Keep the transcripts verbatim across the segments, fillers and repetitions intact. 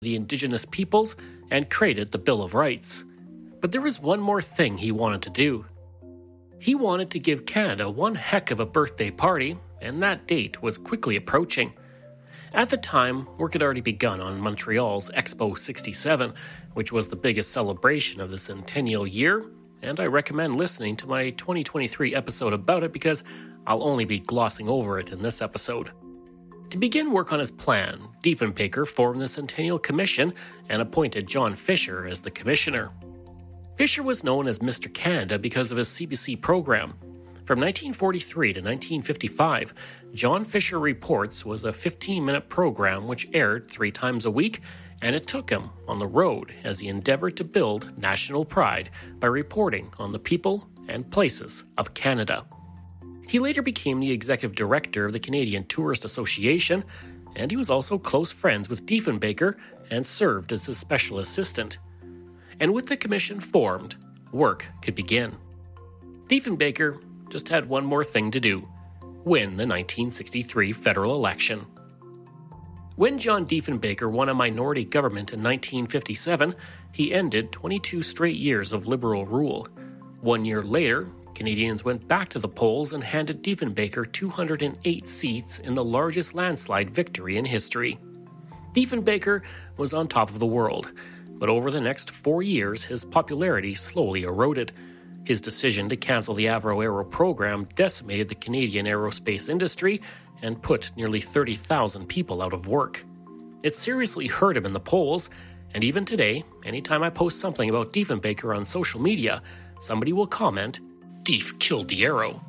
the Indigenous peoples and created the Bill of Rights. But there was one more thing he wanted to do. He wanted to give Canada one heck of a birthday party, and that date was quickly approaching. At the time, work had already begun on Montreal's Expo sixty-seven, which was the biggest celebration of the centennial year, and I recommend listening to my twenty twenty-three episode about it because I'll only be glossing over it in this episode. To begin work on his plan, Diefenbaker formed the Centennial Commission and appointed John Fisher as the commissioner. Fisher was known as Mister Canada because of his C B C program. From nineteen forty-three to nineteen fifty-five, John Fisher Reports was a fifteen-minute program which aired three times a week, and it took him on the road as he endeavored to build national pride by reporting on the people and places of Canada. He later became the executive director of the Canadian Tourist Association, and he was also close friends with Diefenbaker and served as his special assistant. And with the commission formed, work could begin. Diefenbaker just had one more thing to do: win the nineteen sixty-three federal election. When John Diefenbaker won a minority government in nineteen fifty-seven, he ended twenty-two straight years of Liberal rule. One year later, Canadians went back to the polls and handed Diefenbaker two hundred eight seats in the largest landslide victory in history. Diefenbaker was on top of the world, but over the next four years his popularity slowly eroded. His decision to cancel the Avro Aero program decimated the Canadian aerospace industry and put nearly thirty thousand people out of work. It seriously hurt him in the polls, and even today, anytime I post something about Diefenbaker on social media, somebody will comment, "Dief killed the Aero."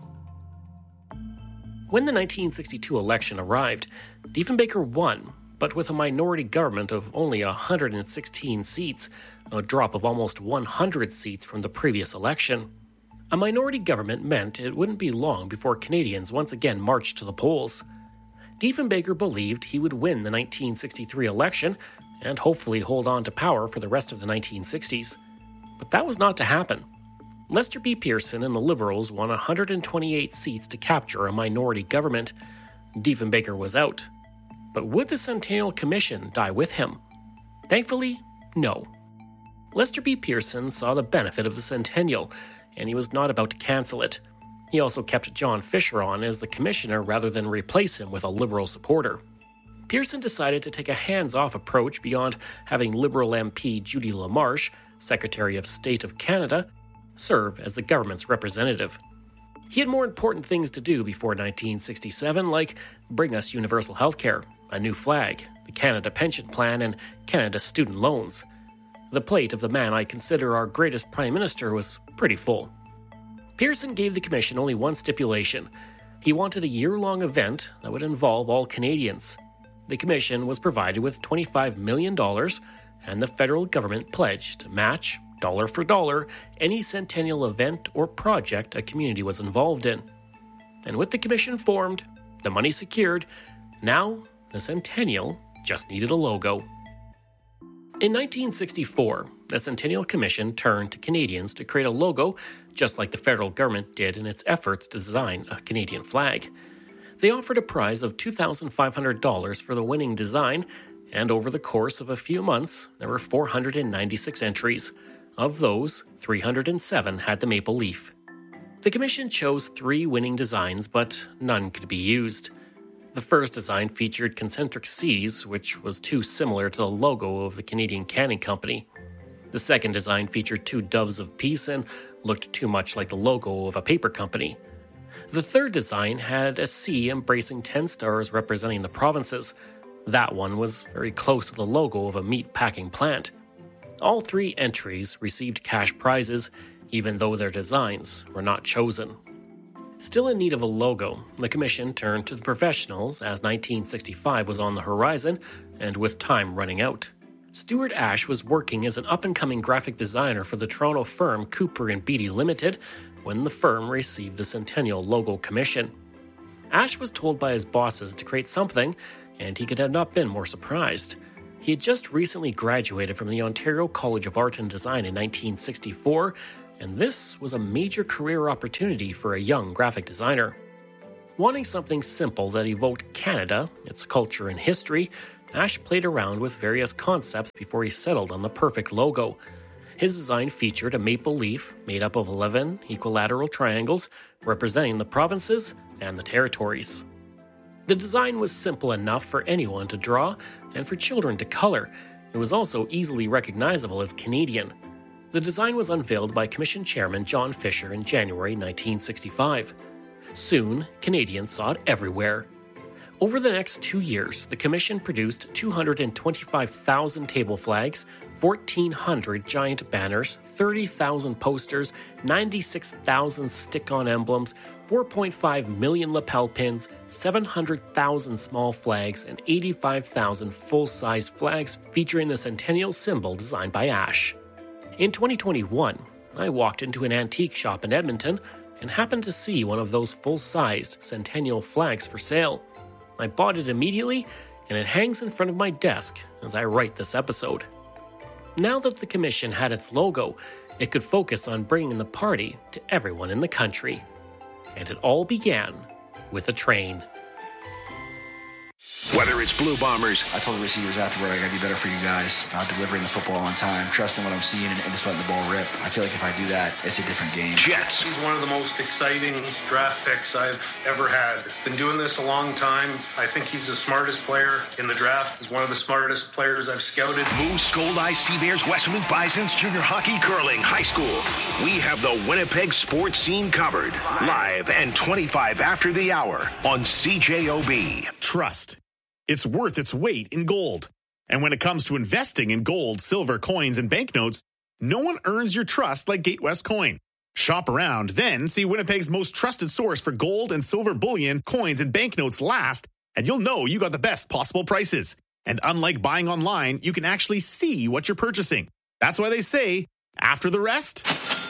When the nineteen sixty-two election arrived, Diefenbaker won, but with a minority government of only one hundred sixteen seats, a drop of almost one hundred seats from the previous election. A minority government meant it wouldn't be long before Canadians once again marched to the polls. Diefenbaker believed he would win the nineteen sixty-three election and hopefully hold on to power for the rest of the nineteen sixties. But that was not to happen. Lester B. Pearson and the Liberals won one hundred twenty-eight seats to capture a minority government. Diefenbaker was out. But would the Centennial Commission die with him? Thankfully, no. Lester B. Pearson saw the benefit of the Centennial, and he was not about to cancel it. He also kept John Fisher on as the commissioner rather than replace him with a Liberal supporter. Pearson decided to take a hands-off approach beyond having Liberal M P Judy LaMarche, Secretary of State of Canada, serve as the government's representative. He had more important things to do before nineteen sixty-seven, like bring us universal healthcare, a new flag, the Canada Pension Plan, and Canada student loans. The plate of the man I consider our greatest Prime Minister was pretty full. Pearson gave the Commission only one stipulation. He wanted a year-long event that would involve all Canadians. The Commission was provided with twenty-five million dollars, and the federal government pledged to match, dollar for dollar, any centennial event or project a community was involved in. And with the Commission formed, the money secured, now the Centennial just needed a logo. In nineteen sixty-four, the Centennial Commission turned to Canadians to create a logo just like the federal government did in its efforts to design a Canadian flag. They offered a prize of two thousand five hundred dollars for the winning design, and over the course of a few months, there were four hundred ninety-six entries. Of those, three hundred seven had the maple leaf. The Commission chose three winning designs, but none could be used. The first design featured concentric C's, which was too similar to the logo of the Canadian Canning Company. The second design featured two doves of peace and looked too much like the logo of a paper company. The third design had a C embracing ten stars representing the provinces. That one was very close to the logo of a meat packing plant. All three entries received cash prizes, even though their designs were not chosen. Still in need of a logo, the Commission turned to the professionals as nineteen sixty-five was on the horizon and with time running out. Stuart Ash was working as an up-and-coming graphic designer for the Toronto firm Cooper and Beattie Limited when the firm received the Centennial logo commission. Ash was told by his bosses to create something, and he could have not been more surprised. He had just recently graduated from the Ontario College of Art and Design in nineteen sixty-four, and this was a major career opportunity for a young graphic designer. Wanting something simple that evoked Canada, its culture and history, Ash played around with various concepts before he settled on the perfect logo. His design featured a maple leaf made up of eleven equilateral triangles representing the provinces and the territories. The design was simple enough for anyone to draw and for children to color. It was also easily recognizable as Canadian. The design was unveiled by Commission Chairman John Fisher in January nineteen sixty-five. Soon, Canadians saw it everywhere. Over the next two years, the Commission produced two hundred twenty-five thousand table flags, fourteen hundred giant banners, thirty thousand posters, ninety-six thousand stick-on emblems, four point five million lapel pins, seven hundred thousand small flags, and eighty-five thousand full-size flags featuring the centennial symbol designed by Ash. In twenty twenty-one, I walked into an antique shop in Edmonton and happened to see one of those full-sized centennial flags for sale. I bought it immediately, and it hangs in front of my desk as I write this episode. Now that the Commission had its logo, it could focus on bringing the party to everyone in the country. And it all began with a train. Whether it's Blue Bombers, I told the receivers afterward, I gotta be better for you guys, uh, delivering the football on time, trusting what I'm seeing, and, and just letting the ball rip. I feel like if I do that, it's a different game. Jets. He's one of the most exciting draft picks I've ever had. Been doing this a long time. I think he's the smartest player in the draft. He's one of the smartest players I've scouted. Moose, Gold Eye, Sea Bears, Western Bisons, junior hockey, curling, high school. We have the Winnipeg sports scene covered. Live and twenty-five after the hour on C J O B. Trust. It's worth its weight in gold. And when it comes to investing in gold, silver, coins, and banknotes, no one earns your trust like Gatewest Coin. Shop around, then see Winnipeg's most trusted source for gold and silver bullion, coins, and banknotes last, and you'll know you got the best possible prices. And unlike buying online, you can actually see what you're purchasing. That's why they say, after the rest,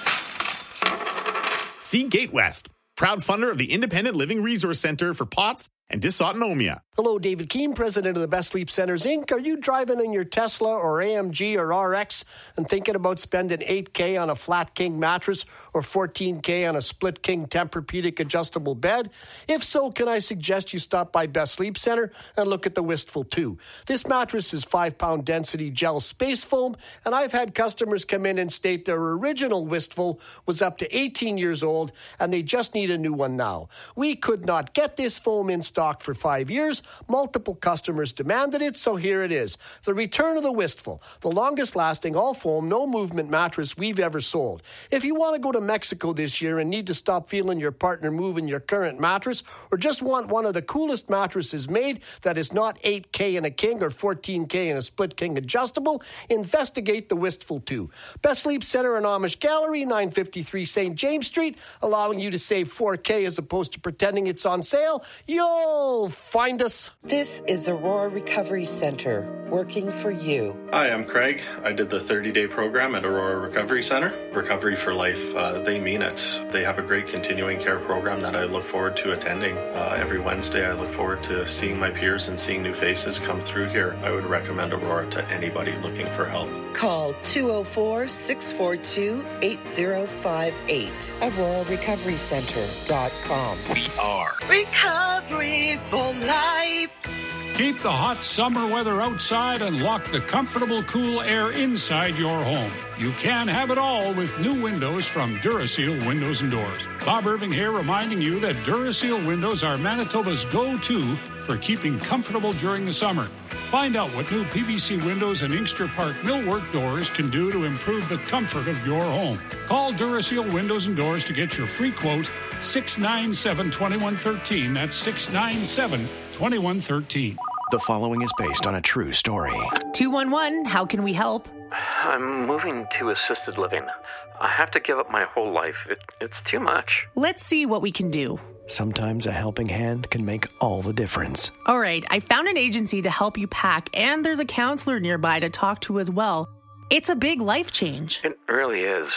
see Gatewest, proud funder of the Independent Living Resource Center for POTS and dysautonomia. Hello, David Keane, president of the Best Sleep Centers, Incorporated. Are you driving in your Tesla or A M G or R X and thinking about spending eight K on a flat king mattress or fourteen K on a split king Tempur-Pedic adjustable bed? If so, can I suggest you stop by Best Sleep Center and look at the Wistful two? This mattress is five-pound density gel space foam, and I've had customers come in and state their original Wistful was up to eighteen years old, and they just need a new one now. We could not get this foam in stock for five years. Multiple customers demanded it, so here it is. The return of the Wistful, the longest-lasting all-foam, no-movement mattress we've ever sold. If you want to go to Mexico this year and need to stop feeling your partner moving your current mattress, or just want one of the coolest mattresses made that is not eight K in a king or fourteen K in a split king adjustable, investigate the Wistful two. Best Sleep Center and Amish Gallery, nine fifty-three Saint James Street, allowing you to save four K as opposed to pretending it's on sale. You'll find us. This is Aurora Recovery Center, working for you. Hi, I'm Craig. I did the thirty-day program at Aurora Recovery Center. Recovery for Life, uh, they mean it. They have a great continuing care program that I look forward to attending. Uh, every Wednesday, I look forward to seeing my peers and seeing new faces come through here. I would recommend Aurora to anybody looking for help. Call two oh four, six four two, eight oh five eight. Aurora Recovery Center dot com. We are Recovery for Life. Keep the hot summer weather outside and lock the comfortable, cool air inside your home. You can have it all with new windows from Duraseal Windows and Doors. Bob Irving here reminding you that Duraseal windows are Manitoba's go-to for keeping comfortable during the summer. Find out what new P V C windows and Inkster Park millwork doors can do to improve the comfort of your home. Call Duraseal Windows and Doors to get your free quote, six nine seven, two one one three. That's six nine seven, two one one three. The following is based on a true story. two one one, how can we help? I'm moving to assisted living. I have to give up my whole life. It, it's too much. Let's see what we can do. Sometimes a helping hand can make all the difference. All right, I found an agency to help you pack, and there's a counselor nearby to talk to as well. It's a big life change. It really is.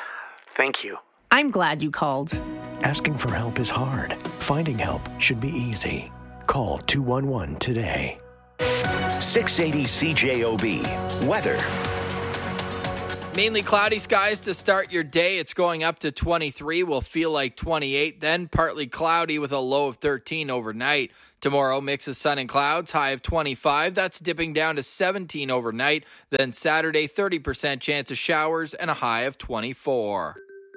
Thank you. I'm glad you called. Asking for help is hard. Finding help should be easy. Call two one one today. six eighty C J O B. Weather. Mainly cloudy skies to start your day. It's going up to twenty-three. Will feel like twenty-eight. Then partly cloudy with a low of thirteen overnight. Tomorrow, mix of sun and clouds, high of twenty-five. That's dipping down to seventeen overnight. Then Saturday, thirty percent chance of showers and a high of twenty-four.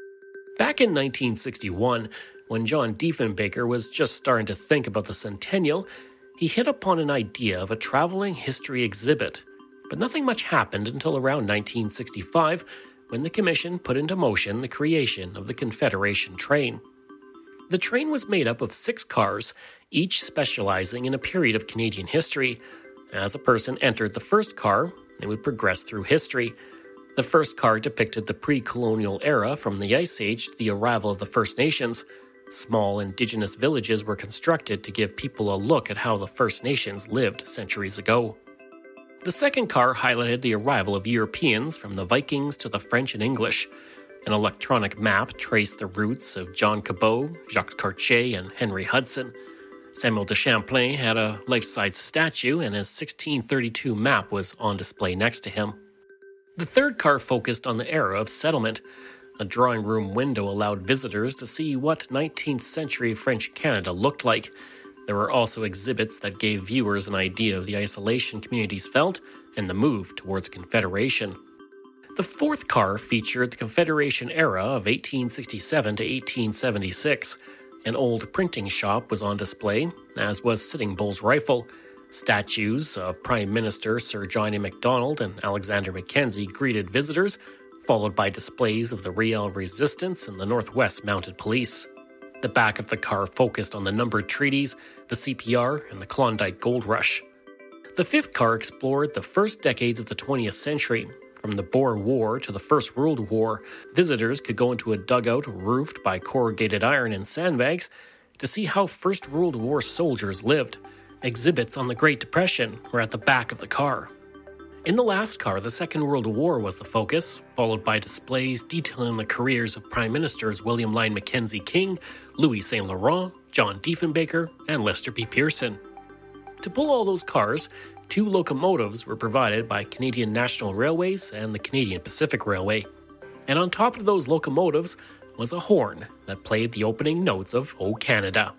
Back in nineteen sixty-one, when John Diefenbaker was just starting to think about the centennial, he hit upon an idea of a traveling history exhibit. But nothing much happened until around nineteen sixty-five, when the Commission put into motion the creation of the Confederation train. The train was made up of six cars, each specializing in a period of Canadian history. As a person entered the first car, they would progress through history. The first car depicted the pre-colonial era from the Ice Age to the arrival of the First Nations. Small indigenous villages were constructed to give people a look at how the First Nations lived centuries ago. The second car highlighted the arrival of Europeans from the Vikings to the French and English. An electronic map traced the routes of John Cabot, Jacques Cartier, and Henry Hudson. Samuel de Champlain had a life-size statue, and his sixteen thirty-two map was on display next to him. The third car focused on the era of settlement. A drawing room window allowed visitors to see what nineteenth century French Canada looked like. There were also exhibits that gave viewers an idea of the isolation communities felt and the move towards Confederation. The fourth car featured the Confederation era of eighteen sixty-seven to eighteen seventy-six. An old printing shop was on display, as was Sitting Bull's rifle. Statues of Prime Minister Sir John A. Macdonald and Alexander Mackenzie greeted visitors, followed by displays of the Riel Resistance and the Northwest Mounted Police. The back of the car focused on the numbered treaties, the C P R, and the Klondike Gold Rush. The fifth car explored the first decades of the twentieth century. From the Boer War to the First World War, visitors could go into a dugout roofed by corrugated iron and sandbags to see how First World War soldiers lived. Exhibits on the Great Depression were at the back of the car. In the last car, the Second World War was the focus, followed by displays detailing the careers of Prime Ministers William Lyon Mackenzie King, Louis Saint Laurent, John Diefenbaker, and Lester B. Pearson. To pull all those cars, two locomotives were provided by Canadian National Railways and the Canadian Pacific Railway. And on top of those locomotives was a horn that played the opening notes of O Canada.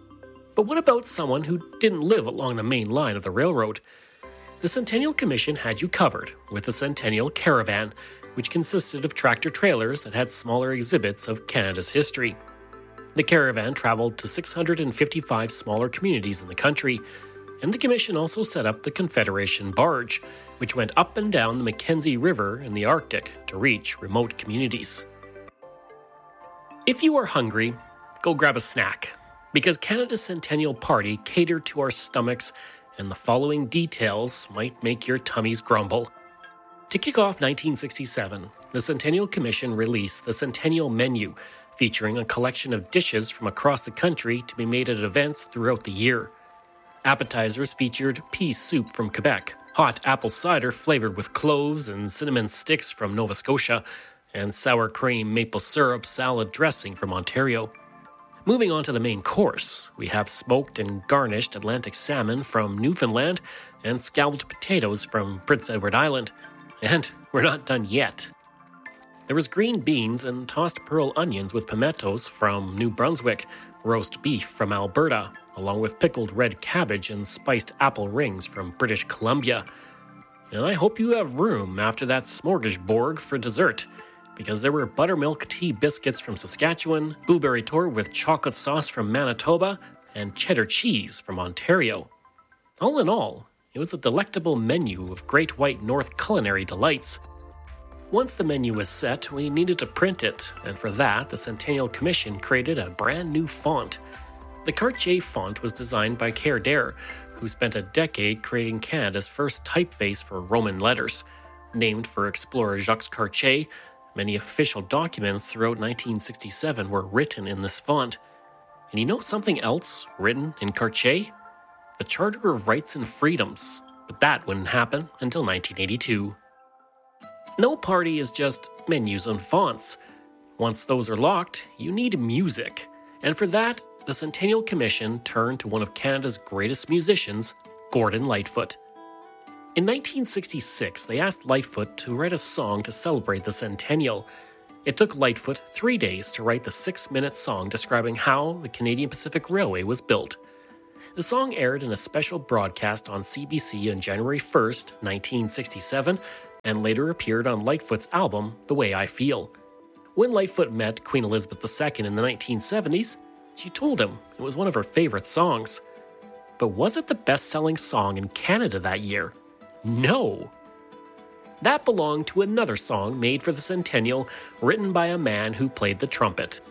But what about someone who didn't live along the main line of the railroad? The Centennial Commission had you covered with the Centennial Caravan, which consisted of tractor-trailers that had smaller exhibits of Canada's history. The caravan traveled to six hundred fifty-five smaller communities in the country, and the Commission also set up the Confederation Barge, which went up and down the Mackenzie River in the Arctic to reach remote communities. If you are hungry, go grab a snack, because Canada's Centennial Party catered to our stomachs, and the following details might make your tummies grumble. To kick off nineteen sixty-seven, the Centennial Commission released the Centennial Menu, featuring a collection of dishes from across the country to be made at events throughout the year. Appetizers featured pea soup from Quebec, hot apple cider flavored with cloves and cinnamon sticks from Nova Scotia, and sour cream maple syrup salad dressing from Ontario. Moving on to the main course, we have smoked and garnished Atlantic salmon from Newfoundland and scalloped potatoes from Prince Edward Island. And we're not done yet. There was green beans and tossed pearl onions with pimentos from New Brunswick, roast beef from Alberta, along with pickled red cabbage and spiced apple rings from British Columbia. And I hope you have room after that smorgasbord for dessert, because there were buttermilk tea biscuits from Saskatchewan, blueberry torte with chocolate sauce from Manitoba, and cheddar cheese from Ontario. All in all, it was a delectable menu of Great White North culinary delights. Once the menu was set, we needed to print it, and for that, the Centennial Commission created a brand new font. The Cartier font was designed by Kerr Dare, who spent a decade creating Canada's first typeface for Roman letters. Named for explorer Jacques Cartier, many official documents throughout nineteen sixty-seven were written in this font. And you know something else written in Cartier? The Charter of Rights and Freedoms, but that wouldn't happen until nineteen eighty-two. No party is just menus and fonts. Once those are locked, you need music. And for that, the Centennial Commission turned to one of Canada's greatest musicians, Gordon Lightfoot. In nineteen sixty-six, they asked Lightfoot to write a song to celebrate the centennial. It took Lightfoot three days to write the six-minute song describing how the Canadian Pacific Railway was built. The song aired in a special broadcast on C B C on January first, nineteen sixty-seven, and later appeared on Lightfoot's album, The Way I Feel. When Lightfoot met Queen Elizabeth the Second in the nineteen seventies, she told him it was one of her favorite songs. But was it the best-selling song in Canada that year? No! That belonged to another song made for the centennial, written by a man who played the trumpet.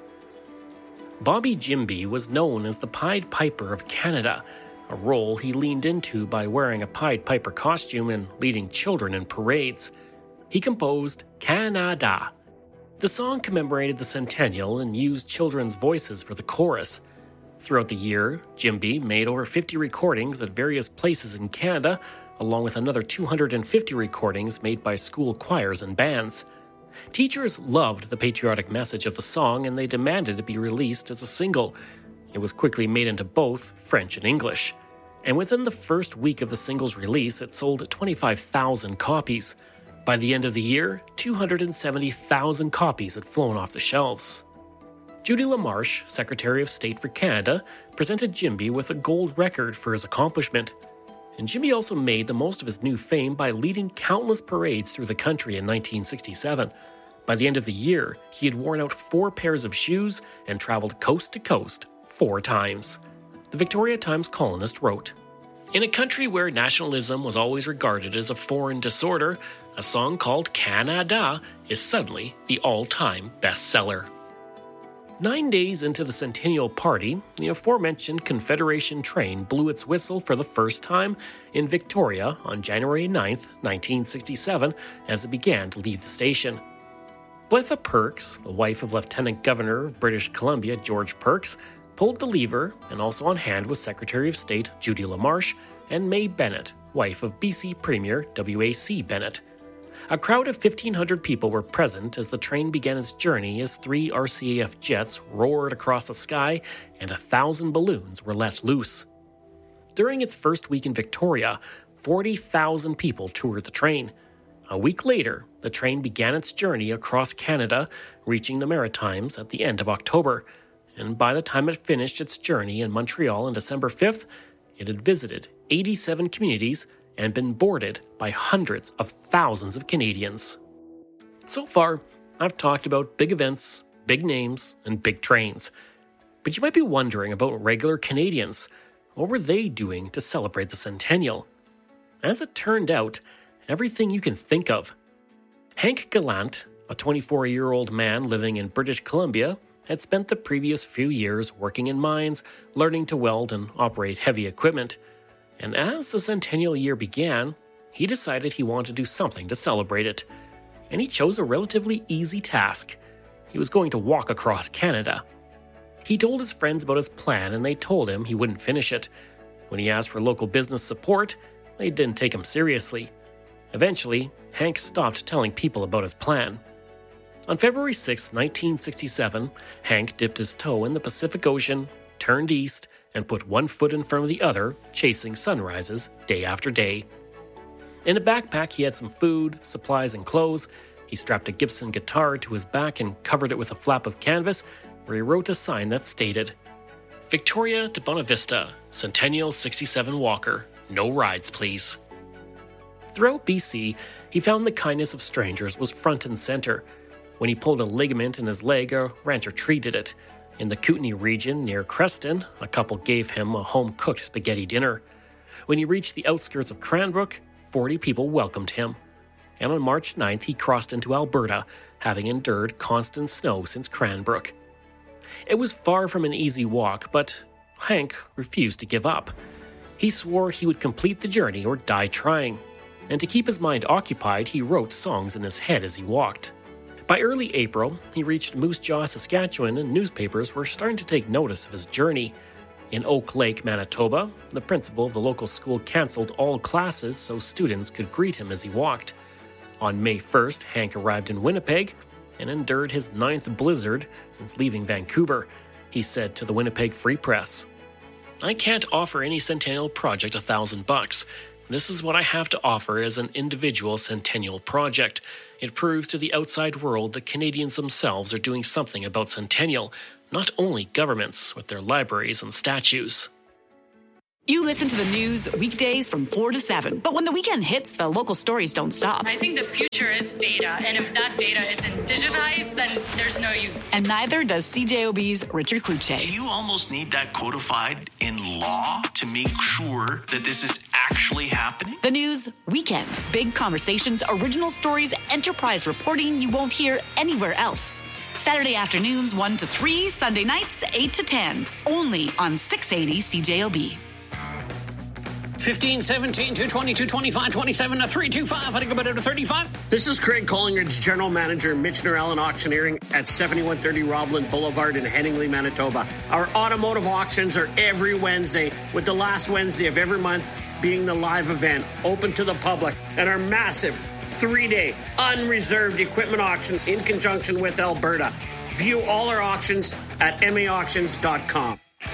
Bobby Jimby was known as the Pied Piper of Canada, a role he leaned into by wearing a Pied Piper costume and leading children in parades. He composed Canada. The song commemorated the centennial and used children's voices for the chorus. Throughout the year, Jimby made over fifty recordings at various places in Canada, along with another two hundred fifty recordings made by school choirs and bands. Teachers loved the patriotic message of the song and they demanded it be released as a single. It was quickly made into both French and English. And within the first week of the single's release, it sold twenty-five thousand copies. By the end of the year, two hundred seventy thousand copies had flown off the shelves. Judy LaMarche, Secretary of State for Canada, presented Jimby with a gold record for his accomplishment. And Jimby also made the most of his new fame by leading countless parades through the country in nineteen sixty-seven. By the end of the year, he had worn out four pairs of shoes and traveled coast to coast four times. The Victoria Times columnist wrote, "In a country where nationalism was always regarded as a foreign disorder, a song called Canada is suddenly the all-time bestseller." Nine days into the Centennial Party, the aforementioned Confederation train blew its whistle for the first time in Victoria on January ninth, nineteen sixty-seven, as it began to leave the station. Bletha Perks, the wife of Lieutenant Governor of British Columbia George Perks, pulled the lever, and also on hand was Secretary of State Judy LaMarche and May Bennett, wife of B C Premier W A C Bennett. A crowd of fifteen hundred people were present as the train began its journey as three R C A F jets roared across the sky and a thousand balloons were let loose. During its first week in Victoria, forty thousand people toured the train. A week later, the train began its journey across Canada, reaching the Maritimes at the end of October, and by the time it finished its journey in Montreal on December fifth, it had visited eighty-seven communities and been boarded by hundreds of thousands of Canadians. So far, I've talked about big events, big names, and big trains. But you might be wondering about regular Canadians. What were they doing to celebrate the centennial? As it turned out, everything you can think of. Hank Gallant, a twenty-four-year-old man living in British Columbia, had spent the previous few years working in mines, learning to weld and operate heavy equipment. And as the centennial year began, he decided he wanted to do something to celebrate it. And he chose a relatively easy task. He was going to walk across Canada. He told his friends about his plan and they told him he wouldn't finish it. When he asked for local business support, they didn't take him seriously. Eventually, Hank stopped telling people about his plan. On February sixth, nineteen sixty-seven, Hank dipped his toe in the Pacific Ocean, turned east, and put one foot in front of the other, chasing sunrises day after day. In a backpack, he had some food, supplies, and clothes. He strapped a Gibson guitar to his back and covered it with a flap of canvas, where he wrote a sign that stated, "Victoria to Bonavista, Centennial sixty-seven Walker, no rides please." Throughout B C, he found the kindness of strangers was front and center. When he pulled a ligament in his leg, a rancher treated it. In the Kootenay region near Creston, a couple gave him a home-cooked spaghetti dinner. When he reached the outskirts of Cranbrook, forty people welcomed him. And on March ninth, he crossed into Alberta, having endured constant snow since Cranbrook. It was far from an easy walk, but Hank refused to give up. He swore he would complete the journey or die trying. And to keep his mind occupied, he wrote songs in his head as he walked. By early April, he reached Moose Jaw, Saskatchewan, and newspapers were starting to take notice of his journey. In Oak Lake, Manitoba, the principal of the local school canceled all classes so students could greet him as he walked. On May first, Hank arrived in Winnipeg and endured his ninth blizzard since leaving Vancouver. He said to the Winnipeg Free Press, "I can't offer any centennial project a thousand bucks. This is what I have to offer as an individual centennial project. It proves to the outside world that Canadians themselves are doing something about centennial, not only governments with their libraries and statues." You listen to the news weekdays from four to seven. But when the weekend hits, the local stories don't stop. I think the future is data. And if that data isn't digitized, then there's no use. And neither does C J O B's Richard Kluche. Do you almost need that codified in law to make sure that this is actually happening? The news weekend. Big conversations, original stories, enterprise reporting you won't hear anywhere else. Saturday afternoons one to three, Sunday nights eight to ten. Only on six eighty C J O B. fifteen, seventeen, two twenty, two twenty-five, twenty-seven to three twenty-five. I think about it to thirty-five. This is Craig Collingridge, General Manager, Mitch Norell and Auctioneering at seventy-one thirty Robland Boulevard in Headingley, Manitoba. Our automotive auctions are every Wednesday, with the last Wednesday of every month being the live event, open to the public, and our massive three-day unreserved equipment auction in conjunction with Alberta. View all our auctions at m a auctions dot com.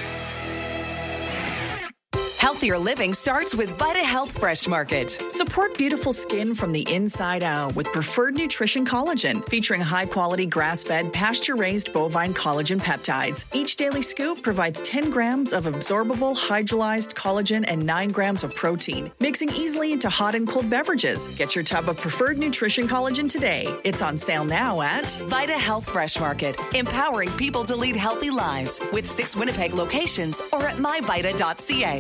Healthier living starts with Vita Health Fresh Market. Support beautiful skin from the inside out with Preferred Nutrition Collagen, featuring high-quality grass-fed, pasture-raised bovine collagen peptides. Each daily scoop provides ten grams of absorbable hydrolyzed collagen and nine grams of protein, mixing easily into hot and cold beverages. Get your tub of Preferred Nutrition Collagen today. It's on sale now at Vita Health Fresh Market, empowering people to lead healthy lives with six Winnipeg locations or at my vita dot c a.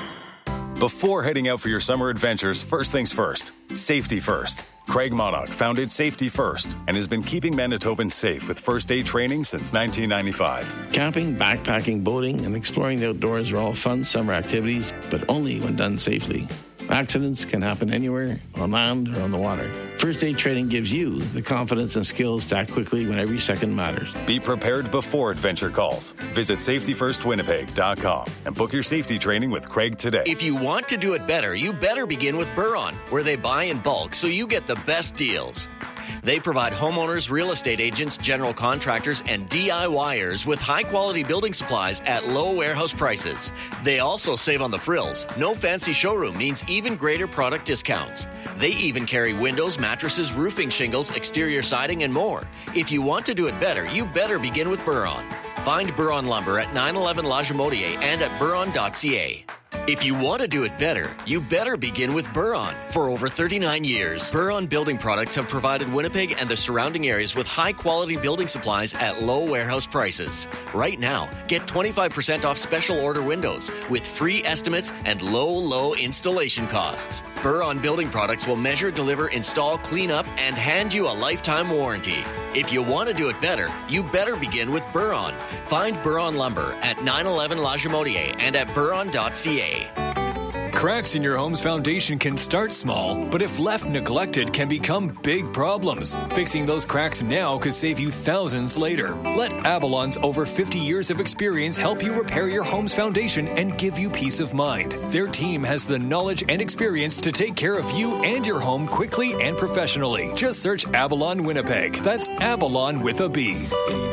Before heading out for your summer adventures, first things first, safety first. Craig Monarch founded Safety First and has been keeping Manitobans safe with first aid training since nineteen ninety-five. Camping, backpacking, boating, and exploring the outdoors are all fun summer activities, but only when done safely. Accidents can happen anywhere, on land or on the water. First aid training gives you the confidence and skills to act quickly when every second matters. Be prepared before adventure calls. Visit safety first winnipeg dot com and book your safety training with Craig today. If you want to do it better, you better begin with Buron, where they buy in bulk so you get the best deals. They provide homeowners, real estate agents, general contractors, and DIYers with high-quality building supplies at low warehouse prices. They also save on the frills. No fancy showroom means even greater product discounts. They even carry windows, mattresses, roofing shingles, exterior siding, and more. If you want to do it better, you better begin with Buron. Find Buron Lumber at nine eleven La Jamodier and at buron dot c a. If you want to do it better, you better begin with Buron. For over thirty-nine years, Buron Building Products have provided Winnipeg and the surrounding areas with high-quality building supplies at low warehouse prices. Right now, get twenty-five percent off special order windows with free estimates and low, low installation costs. Buron Building Products will measure, deliver, install, clean up, and hand you a lifetime warranty. If you want to do it better, you better begin with Buron. Find Buron Lumber at nine eleven La Jamodier and at buron dot c a. Cracks in your home's foundation can start small, but if left neglected can become big problems. Fixing those cracks now could save you thousands later. Let Avalon's over fifty years of experience help you repair your home's foundation and give you peace of mind. Their team has the knowledge and experience to take care of you and your home quickly and professionally. Just search Avalon Winnipeg. That's Avalon with a B.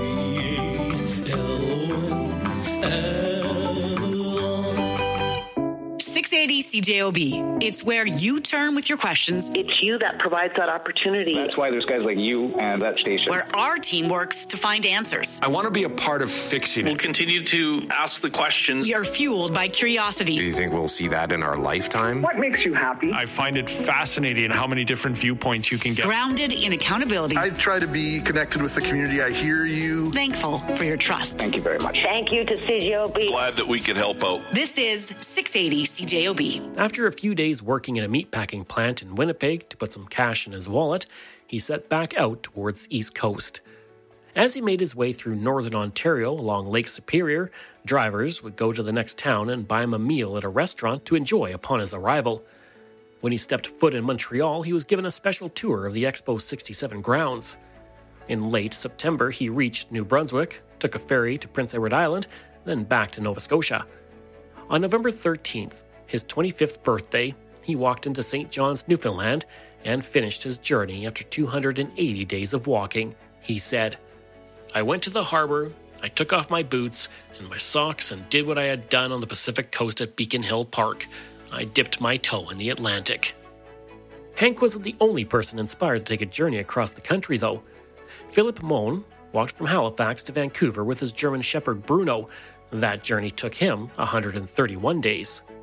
six eighty C J O B. It's where you turn with your questions. It's you that provides that opportunity. That's why there's guys like you and that station. Where our team works to find answers. I want to be a part of fixing it. We'll continue to ask the questions. We are fueled by curiosity. Do you think we'll see that in our lifetime? What makes you happy? I find it fascinating how many different viewpoints you can get. Grounded in accountability. I try to be connected with the community. I hear you. Thankful for your trust. Thank you very much. Thank you to C J O B. Glad that we could help out. This is six eighty C J O B. After a few days working in a meatpacking plant in Winnipeg to put some cash in his wallet, he set back out towards the East Coast. As he made his way through northern Ontario along Lake Superior, drivers would go to the next town and buy him a meal at a restaurant to enjoy upon his arrival. When he stepped foot in Montreal, he was given a special tour of the Expo sixty-seven grounds. In late September, he reached New Brunswick, took a ferry to Prince Edward Island, then back to Nova Scotia. On November thirteenth, his twenty-fifth birthday, he walked into Saint John's, Newfoundland, and finished his journey after two hundred eighty days of walking. He said, "I went to the harbor, I took off my boots and my socks and did what I had done on the Pacific coast at Beacon Hill Park. I dipped my toe in the Atlantic." Hank wasn't the only person inspired to take a journey across the country, though. Philip Mohn walked from Halifax to Vancouver with his German Shepherd Bruno. That journey took him one hundred thirty-one days.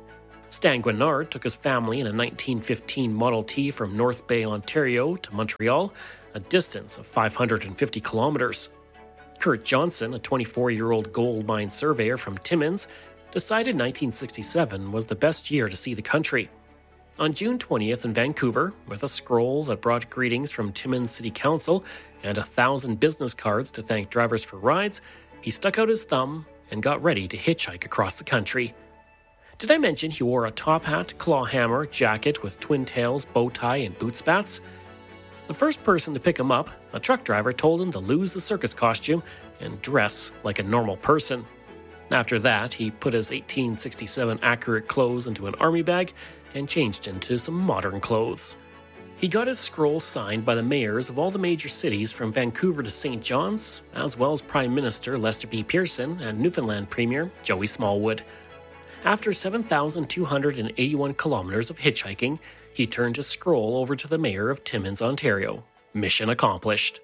Stan Guinard took his family in a nineteen fifteen Model T from North Bay, Ontario to Montreal, a distance of five hundred fifty kilometers. Kurt Johnson, a twenty-four-year-old gold mine surveyor from Timmins, decided nineteen sixty-seven was the best year to see the country. On June twentieth in Vancouver, with a scroll that brought greetings from Timmins City Council and a thousand business cards to thank drivers for rides, he stuck out his thumb and got ready to hitchhike across the country. Did I mention he wore a top hat, claw hammer, jacket with twin tails, bow tie, and boot spats? The first person to pick him up, a truck driver, told him to lose the circus costume and dress like a normal person. After that, he put his eighteen sixty-seven accurate clothes into an army bag and changed into some modern clothes. He got his scroll signed by the mayors of all the major cities from Vancouver to Saint John's, as well as Prime Minister Lester B. Pearson and Newfoundland Premier Joey Smallwood. After seven thousand two hundred eighty-one kilometers of hitchhiking, he turned his scroll over to the mayor of Timmins, Ontario. Mission accomplished.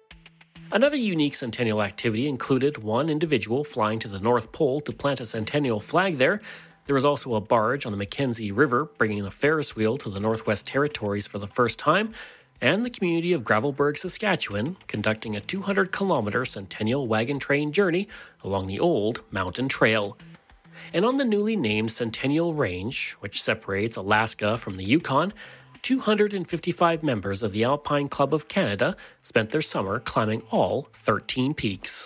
Another unique centennial activity included one individual flying to the North Pole to plant a centennial flag there. There was also a barge on the Mackenzie River bringing the Ferris wheel to the Northwest Territories for the first time, and the community of Gravelbourg, Saskatchewan, conducting a two hundred kilometer centennial wagon train journey along the old mountain trail. And on the newly named Centennial Range, which separates Alaska from the Yukon, two hundred fifty-five members of the Alpine Club of Canada spent their summer climbing all thirteen peaks.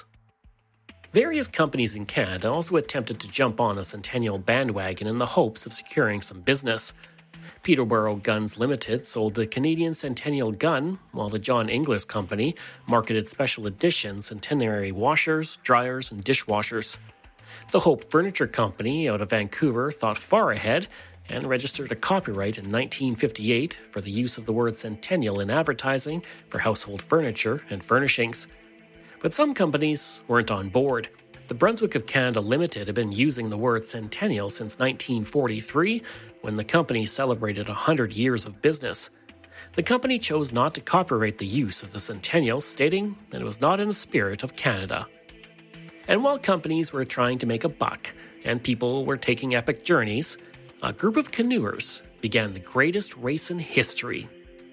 Various companies in Canada also attempted to jump on a Centennial bandwagon in the hopes of securing some business. Peterborough Guns Limited sold the Canadian Centennial gun, while the John Inglis Company marketed special edition centenary washers, dryers, and dishwashers. The Hope Furniture Company out of Vancouver thought far ahead and registered a copyright in nineteen fifty-eight for the use of the word centennial in advertising for household furniture and furnishings. But some companies weren't on board. The Brunswick of Canada Limited had been using the word centennial since nineteen forty-three, when the company celebrated one hundred years of business. The company chose not to copyright the use of the centennial, stating that it was not in the spirit of Canada. And while companies were trying to make a buck and people were taking epic journeys, a group of canoers began the greatest race in history.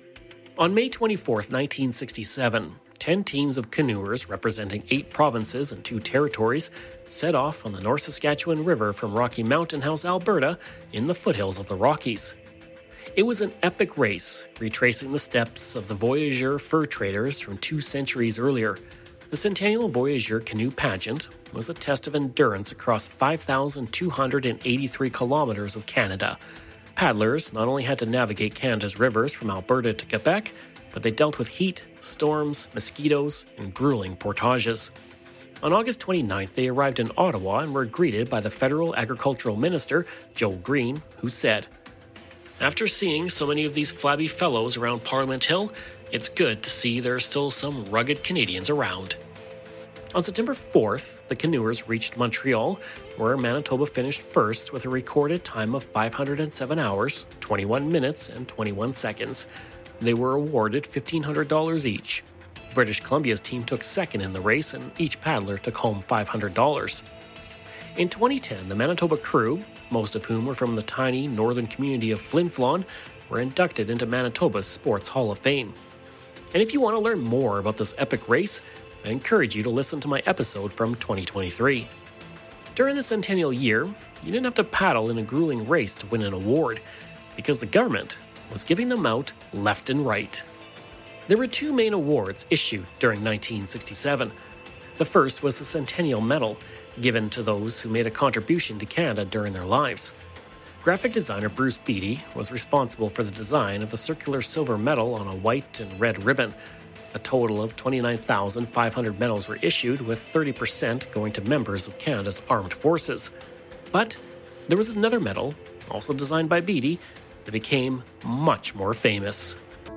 On May twenty-fourth, nineteen sixty-seven, ten teams of canoers representing eight provinces and two territories set off on the North Saskatchewan River from Rocky Mountain House, Alberta, in the foothills of the Rockies. It was an epic race, retracing the steps of the voyageur fur traders from two centuries earlier. The Centennial Voyageur Canoe Pageant was a test of endurance across five thousand two hundred eighty-three kilometers of Canada. Paddlers not only had to navigate Canada's rivers from Alberta to Quebec, but they dealt with heat, storms, mosquitoes, and grueling portages. On August twenty-ninth, they arrived in Ottawa and were greeted by the Federal Agricultural Minister, Joe Green, who said, "After seeing so many of these flabby fellows around Parliament Hill, it's good to see there are still some rugged Canadians around." On September fourth, the canoers reached Montreal, where Manitoba finished first with a recorded time of five hundred seven hours, twenty-one minutes, and twenty-one seconds. They were awarded fifteen hundred dollars each. British Columbia's team took second in the race, and each paddler took home five hundred dollars. In twenty ten, the Manitoba crew, most of whom were from the tiny northern community of Flin Flon, were inducted into Manitoba's Sports Hall of Fame. And if you want to learn more about this epic race, I encourage you to listen to my episode from twenty twenty-three. During the centennial year, you didn't have to paddle in a grueling race to win an award, because the government was giving them out left and right. There were two main awards issued during nineteen sixty-seven. The first was the Centennial Medal, given to those who made a contribution to Canada during their lives. Graphic designer Bruce Beattie was responsible for the design of the circular silver medal on a white and red ribbon. A total of twenty-nine thousand five hundred medals were issued, with thirty percent going to members of Canada's armed forces. But there was another medal, also designed by Beattie, that became much more famous.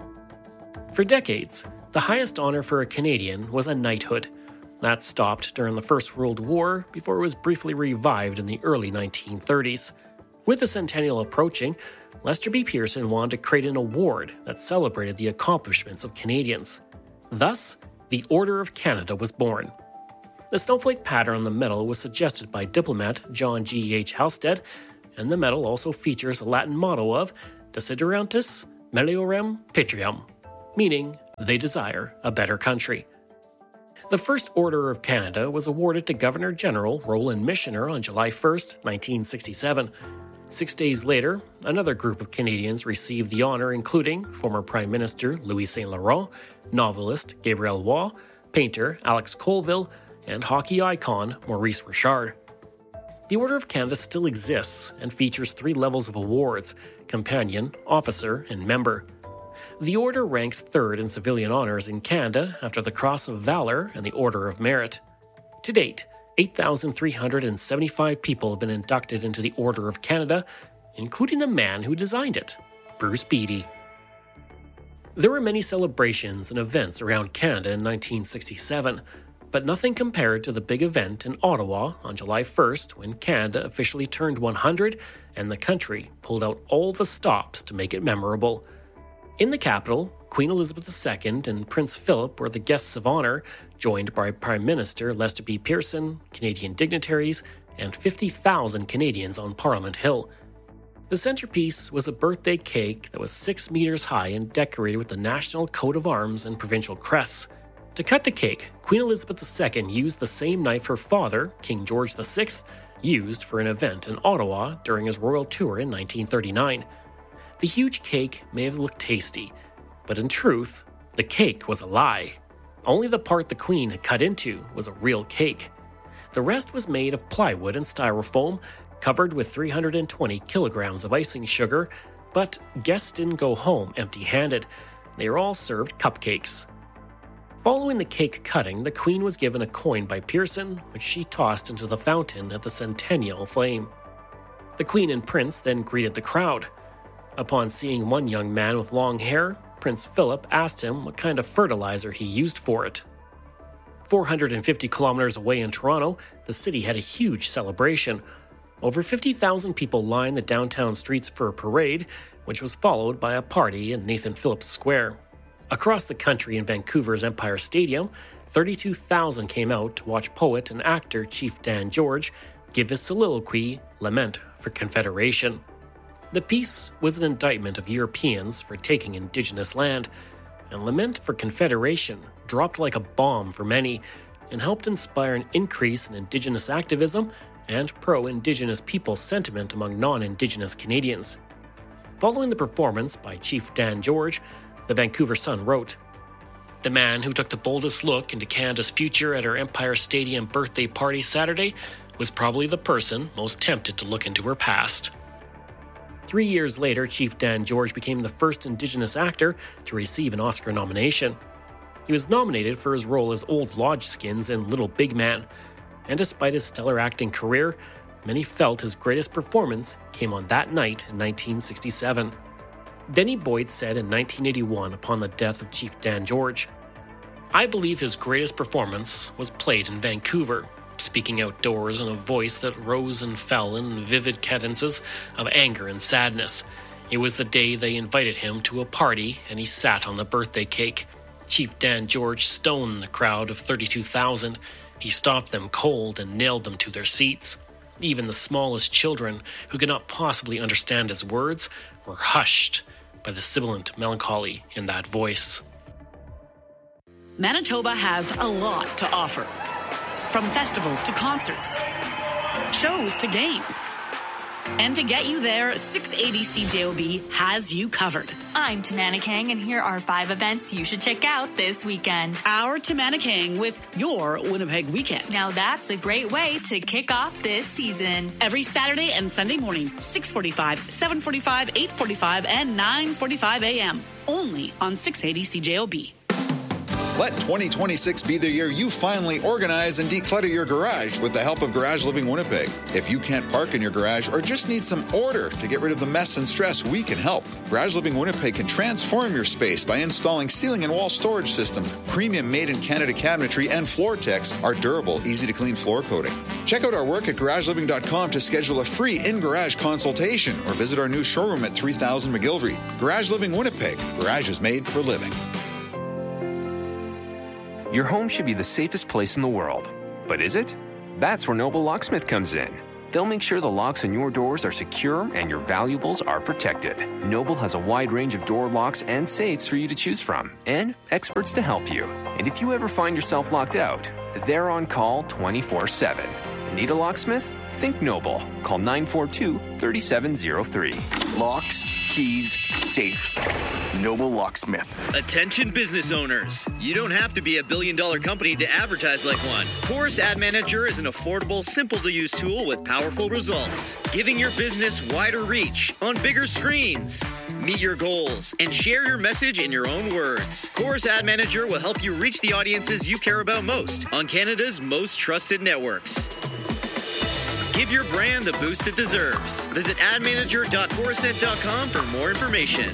For decades, the highest honor for a Canadian was a knighthood. That stopped during the First World War before it was briefly revived in the early nineteen thirties. With the centennial approaching, Lester B. Pearson wanted to create an award that celebrated the accomplishments of Canadians. Thus, the Order of Canada was born. The snowflake pattern on the medal was suggested by diplomat John G H Halstead, and the medal also features a Latin motto of Desiderantis Meliorem Patriam, meaning they desire a better country. The First Order of Canada was awarded to Governor-General Roland Michener on July first, nineteen sixty-seven. Six days later, another group of Canadians received the honour, including former Prime Minister Louis Saint Laurent, novelist Gabriel Roy, painter Alex Colville, and hockey icon Maurice Richard. The Order of Canada still exists and features three levels of awards: companion, officer, and member. The Order ranks third in civilian honours in Canada after the Cross of Valour and the Order of Merit. To date, eight thousand three hundred seventy-five people have been inducted into the Order of Canada, including the man who designed it, Bruce Beattie. There were many celebrations and events around Canada in nineteen sixty-seven, but nothing compared to the big event in Ottawa on July first when Canada officially turned one hundred and the country pulled out all the stops to make it memorable. In the capital, Queen Elizabeth the Second and Prince Philip were the guests of honour, joined by Prime Minister Lester B. Pearson, Canadian dignitaries, and fifty thousand Canadians on Parliament Hill. The centrepiece was a birthday cake that was six metres high and decorated with the national coat of arms and provincial crests. To cut the cake, Queen Elizabeth the Second used the same knife her father, King George the Sixth, used for an event in Ottawa during his royal tour in nineteen thirty-nine. The huge cake may have looked tasty, but in truth, the cake was a lie. Only the part the Queen had cut into was a real cake. The rest was made of plywood and styrofoam, covered with three hundred twenty kilograms of icing sugar, but guests didn't go home empty-handed. They were all served cupcakes. Following the cake cutting, the Queen was given a coin by Pearson, which she tossed into the fountain at the Centennial Flame. The Queen and Prince then greeted the crowd. Upon seeing one young man with long hair, Prince Philip asked him what kind of fertilizer he used for it. four hundred fifty kilometers away in Toronto, the city had a huge celebration. Over fifty thousand people lined the downtown streets for a parade, which was followed by a party in Nathan Phillips Square. Across the country in Vancouver's Empire Stadium, thirty-two thousand came out to watch poet and actor Chief Dan George give his soliloquy, Lament for Confederation. The piece was an indictment of Europeans for taking Indigenous land, and Lament for Confederation dropped like a bomb for many and helped inspire an increase in Indigenous activism and pro-Indigenous people sentiment among non-Indigenous Canadians. Following the performance by Chief Dan George, the Vancouver Sun wrote, "The man who took the boldest look into Canada's future at her Empire Stadium birthday party Saturday was probably the person most tempted to look into her past." Three years later, Chief Dan George became the first Indigenous actor to receive an Oscar nomination. He was nominated for his role as Old Lodge Skins in Little Big Man, and despite his stellar acting career, many felt his greatest performance came on that night in nineteen sixty-seven. Denny Boyd said in nineteen eighty-one upon the death of Chief Dan George, "I believe his greatest performance was played in Vancouver, speaking outdoors in a voice that rose and fell in vivid cadences of anger and sadness. It was the day they invited him to a party and he sat on the birthday cake. Chief Dan George stoned the crowd of thirty-two thousand. He stopped them cold and nailed them to their seats. Even the smallest children, who could not possibly understand his words, were hushed by the sibilant melancholy in that voice." Manitoba has a lot to offer. From festivals to concerts, shows to games. And to get you there, six eighty C J O B has you covered. I'm Tamana Kang, and here are five events you should check out this weekend. Our Tamana Kang with your Winnipeg Weekend. Now that's a great way to kick off this season. Every Saturday and Sunday morning, six forty-five, seven forty-five, eight forty-five, and nine forty-five a.m. Only on six eighty C J O B. Let twenty twenty-six be the year you finally organize and declutter your garage with the help of Garage Living Winnipeg. If you can't park in your garage or just need some order to get rid of the mess and stress, we can help. Garage Living Winnipeg can transform your space by installing ceiling and wall storage systems, premium made-in-Canada cabinetry, and Floortex, our durable, easy-to-clean floor coating. Check out our work at garage living dot com to schedule a free in-garage consultation or visit our new showroom at three thousand McGilvery. Garage Living Winnipeg. Garage is made for living. Your home should be the safest place in the world. But is it? That's where Noble Locksmith comes in. They'll make sure the locks on your doors are secure and your valuables are protected. Noble has a wide range of door locks and safes for you to choose from, and experts to help you. And if you ever find yourself locked out, they're on call twenty-four seven. Need a locksmith? Think Noble. Call nine four two, three seven zero three. Locks, keys, safes. Noble Locksmith. Attention business owners. You don't have to be a billion dollar company to advertise like one. Chorus Ad Manager is an affordable, simple to use tool with powerful results, giving your business wider reach on bigger screens. Meet your goals and share your message in your own words. Chorus Ad Manager will help you reach the audiences you care about most on Canada's most trusted networks. Give your brand the boost it deserves. Visit ad manager dot corusent dot com for more information.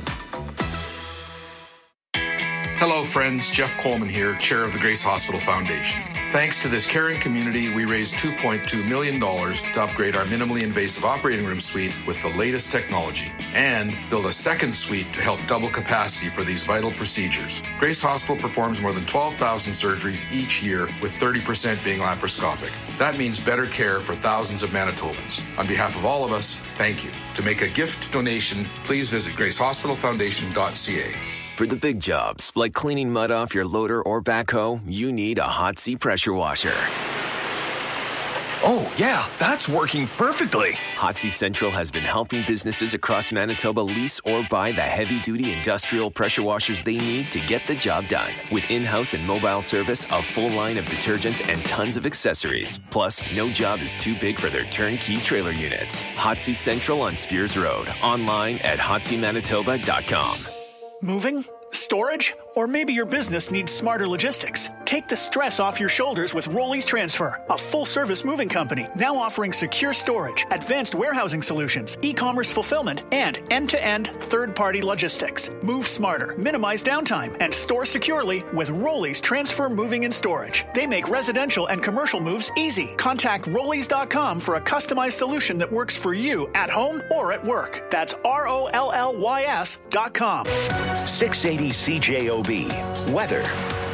Hello, friends. Jeff Coleman here, chair of the Grace Hospital Foundation. Thanks to this caring community, we raised two point two million dollars to upgrade our minimally invasive operating room suite with the latest technology and build a second suite to help double capacity for these vital procedures. Grace Hospital performs more than twelve thousand surgeries each year, with thirty percent being laparoscopic. That means better care for thousands of Manitobans. On behalf of all of us, thank you. To make a gift donation, please visit grace hospital foundation dot c a. For the big jobs, like cleaning mud off your loader or backhoe, you need a Hotsy pressure washer. Oh, yeah, that's working perfectly. Hotsy Central has been helping businesses across Manitoba lease or buy the heavy-duty industrial pressure washers they need to get the job done. With in-house and mobile service, a full line of detergents, and tons of accessories. Plus, no job is too big for their turnkey trailer units. Hotsy Central on Spears Road. Online at hotsy manitoba dot com. Moving? Storage? Or maybe your business needs smarter logistics. Take the stress off your shoulders with Rollies Transfer, a full-service moving company now offering secure storage, advanced warehousing solutions, e-commerce fulfillment, and end-to-end third-party logistics. Move smarter, minimize downtime, and store securely with Rollies Transfer Moving and Storage. They make residential and commercial moves easy. Contact rollies dot com for a customized solution that works for you at home or at work. That's R O L L Y S dot com. six eighty C J O B. Weather.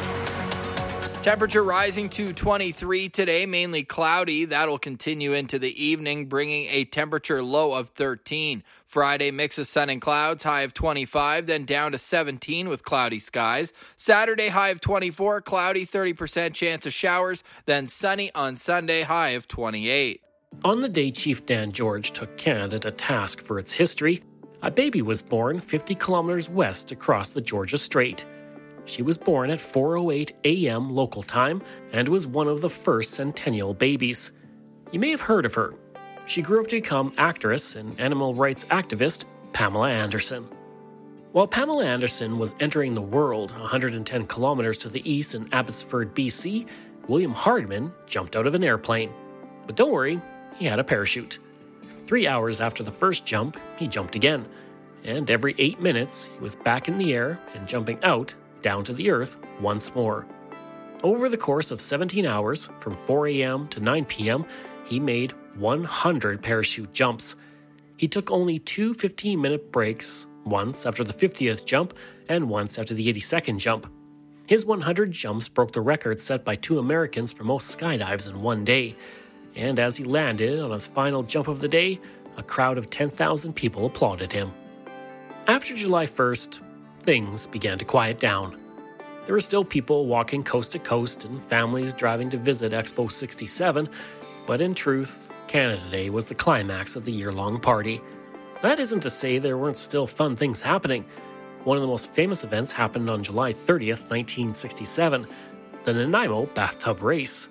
Temperature rising to twenty-three today, mainly cloudy. That'll continue into the evening, bringing a temperature low of thirteen. Friday, mix of sun and clouds, high of twenty-five, then down to seventeen with cloudy skies. Saturday, high of twenty-four, cloudy, thirty percent chance of showers, then sunny on Sunday, high of twenty-eight. On the day Chief Dan George took Canada to task for its history, a baby was born fifty kilometers west across the Georgia Strait. She was born at four oh eight a.m. local time and was one of the first centennial babies. You may have heard of her. She grew up to become actress and animal rights activist Pamela Anderson. While Pamela Anderson was entering the world one hundred ten kilometers to the east in Abbotsford, B C, William Hardman jumped out of an airplane. But don't worry, he had a parachute. Three hours after the first jump, he jumped again. And every eight minutes, he was back in the air and jumping out down to the earth once more. Over the course of seventeen hours, from four a.m. to nine p.m., he made one hundred parachute jumps. He took only two fifteen-minute breaks, once after the fiftieth jump and once after the eighty-second jump. His one hundred jumps broke the record set by two Americans for most skydives in one day. And as he landed on his final jump of the day, a crowd of ten thousand people applauded him. After July first, things began to quiet down. There were still people walking coast to coast and families driving to visit Expo sixty-seven, but in truth, Canada Day was the climax of the year-long party. That isn't to say there weren't still fun things happening. One of the most famous events happened on July thirtieth, nineteen sixty-seven, the Nanaimo Bathtub Race.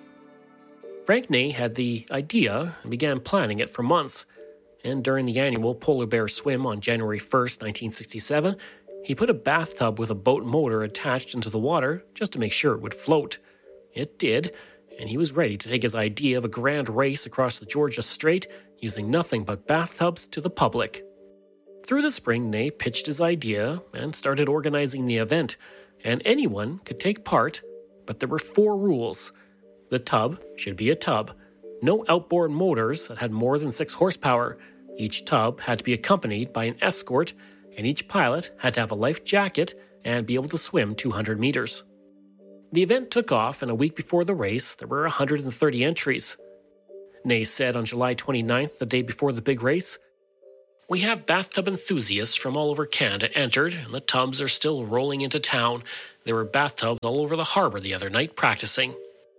Frank Ney had the idea and began planning it for months, and during the annual Polar Bear Swim on January first, nineteen sixty-seven, he put a bathtub with a boat motor attached into the water just to make sure it would float. It did, and he was ready to take his idea of a grand race across the Georgia Strait using nothing but bathtubs to the public. Through the spring, Ney pitched his idea and started organizing the event, and anyone could take part, but there were four rules. The tub should be a tub. No outboard motors that had more than six horsepower. Each tub had to be accompanied by an escort, and each pilot had to have a life jacket and be able to swim two hundred meters. The event took off, and a week before the race, there were one hundred thirty entries. Ney said on July twenty-ninth, the day before the big race, "We have bathtub enthusiasts from all over Canada entered, and the tubs are still rolling into town. There were bathtubs all over the harbour the other night practicing."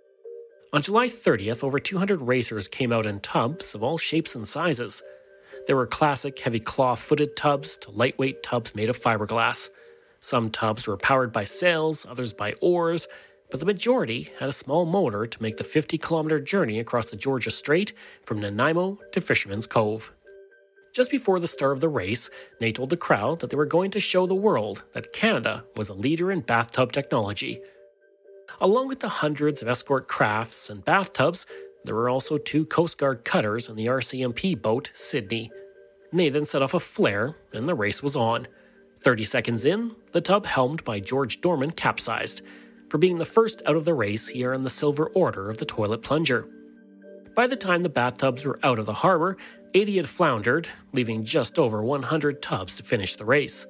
On July thirtieth, over two hundred racers came out in tubs of all shapes and sizes. There were classic heavy claw-footed tubs to lightweight tubs made of fiberglass. Some tubs were powered by sails, others by oars, but the majority had a small motor to make the fifty-kilometer journey across the Georgia Strait from Nanaimo to Fisherman's Cove. Just before the start of the race, Ney told the crowd that they were going to show the world that Canada was a leader in bathtub technology. Along with the hundreds of escort crafts and bathtubs, there were also two Coast Guard cutters and the R C M P boat Sydney. Ney then set off a flare, and the race was on. Thirty seconds in, the tub helmed by George Dorman capsized. For being the first out of the race, he earned the Silver Order of the Toilet Plunger. By the time the bathtubs were out of the harbour, eighty had floundered, leaving just over one hundred tubs to finish the race.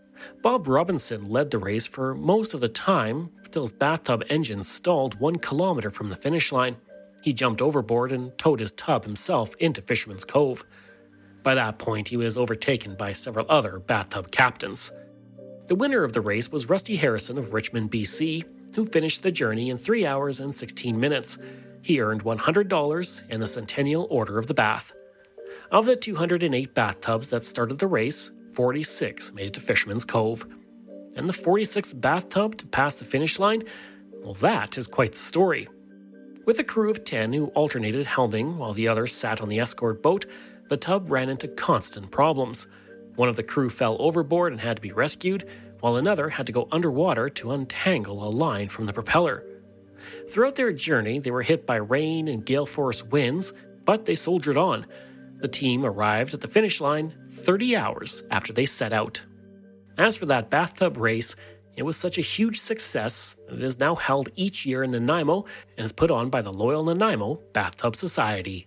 Bob Robinson led the race for most of the time until his bathtub engine stalled one kilometre from the finish line. He jumped overboard and towed his tub himself into Fisherman's Cove. By that point, he was overtaken by several other bathtub captains. The winner of the race was Rusty Harrison of Richmond, B C, who finished the journey in three hours and sixteen minutes. He earned one hundred dollars and the Centennial Order of the Bath. Of the two hundred eight bathtubs that started the race, forty-six made it to Fisherman's Cove. And the forty-sixth bathtub to pass the finish line? Well, that is quite the story. With a crew of ten who alternated helming while the others sat on the escort boat, the tub ran into constant problems. One of the crew fell overboard and had to be rescued, while another had to go underwater to untangle a line from the propeller. Throughout their journey, they were hit by rain and gale-force winds, but they soldiered on. The team arrived at the finish line thirty hours after they set out. As for that bathtub race, it was such a huge success that it is now held each year in Nanaimo and is put on by the Loyal Nanaimo Bathtub Society.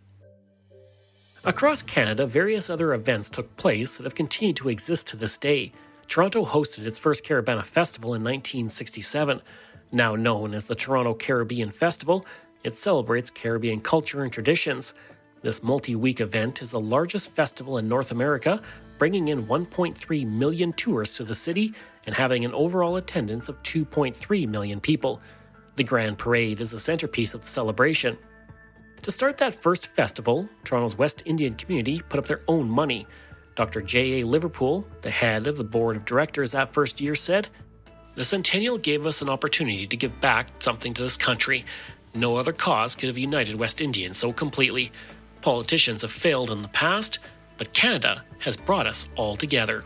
Across Canada, various other events took place that have continued to exist to this day. Toronto hosted its first Caribana Festival in nineteen sixty-seven. Now known as the Toronto Caribbean Festival, it celebrates Caribbean culture and traditions. This multi-week event is the largest festival in North America, bringing in one point three million tourists to the city and having an overall attendance of two point three million people. The Grand Parade is the centerpiece of the celebration. To start that first festival, Toronto's West Indian community put up their own money. Doctor J A Liverpool, the head of the board of directors that first year, said, "The Centennial gave us an opportunity to give back something to this country. No other cause could have united West Indians so completely. Politicians have failed in the past, but Canada has brought us all together."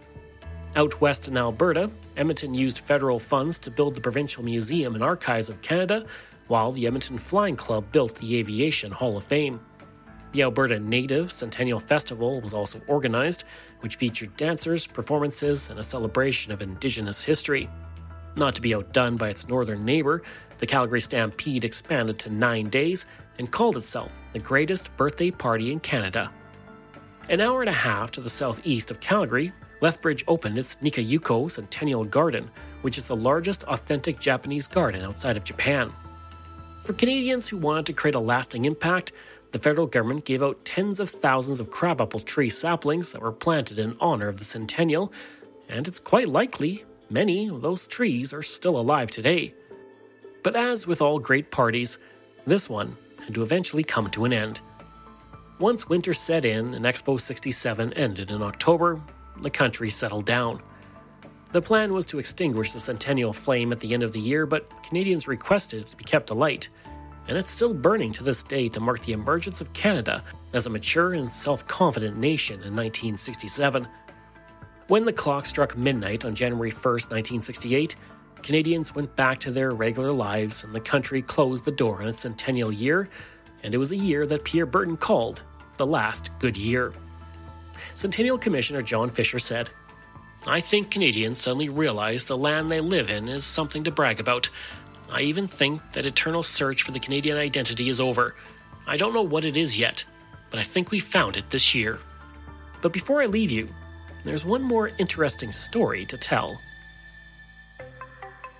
Out west in Alberta, Edmonton used federal funds to build the Provincial Museum and Archives of Canada, while the Edmonton Flying Club built the Aviation Hall of Fame. The Alberta Native Centennial Festival was also organized, which featured dancers, performances, and a celebration of Indigenous history. Not to be outdone by its northern neighbor, the Calgary Stampede expanded to nine days and called itself the greatest birthday party in Canada. An hour and a half to the southeast of Calgary, Lethbridge opened its Nikayuko Centennial Garden, which is the largest authentic Japanese garden outside of Japan. For Canadians who wanted to create a lasting impact, the federal government gave out tens of thousands of crabapple tree saplings that were planted in honor of the centennial, and it's quite likely many of those trees are still alive today. But as with all great parties, this one had to eventually come to an end. Once winter set in and Expo sixty-seven ended in October, the country settled down. The plan was to extinguish the centennial flame at the end of the year, but Canadians requested it to be kept alight, and it's still burning to this day to mark the emergence of Canada as a mature and self-confident nation in nineteen sixty-seven. When the clock struck midnight on January first, nineteen sixty-eight, Canadians went back to their regular lives and the country closed the door on its centennial year, and it was a year that Pierre Berton called the last good year. Centennial Commissioner John Fisher said, "I think Canadians suddenly realize the land they live in is something to brag about. I even think that eternal search for the Canadian identity is over. I don't know what it is yet, but I think we found it this year." But before I leave you, there's one more interesting story to tell.